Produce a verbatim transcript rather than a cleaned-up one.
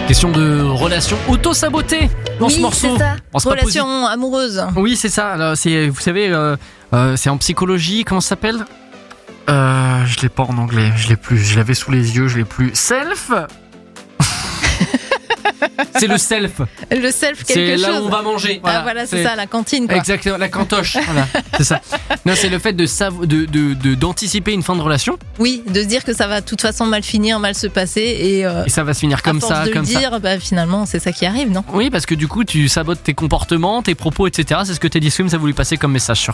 Question de relation auto-sabotée dans oui, ce morceau. c'est ça. Bon, c'est pas Relation amoureuse. Oui, c'est ça. Alors, c'est, vous savez, euh, euh, c'est en psychologie. Comment ça s'appelle euh, Je l'ai pas en anglais. Je l'ai plus. Je l'avais sous les yeux. Je l'ai plus. Self. C'est le self. Le self quelque C'est chose. là où on va manger. Voilà, ah, voilà c'est, c'est ça, la cantine. Quoi. Exactement, la cantoche. Voilà, c'est ça. Non, c'est le fait de, savo- de, de, de d'anticiper une fin de relation. Oui, de se dire que ça va de toute façon mal finir, mal se passer et, euh, et ça va se finir comme à force ça, de comme le ça. dire, bah, finalement, c'est ça qui arrive, non ? Oui, parce que du coup, tu sabotes tes comportements, tes propos, et cetera. C'est ce que Teddy Swims a voulu passer comme message sur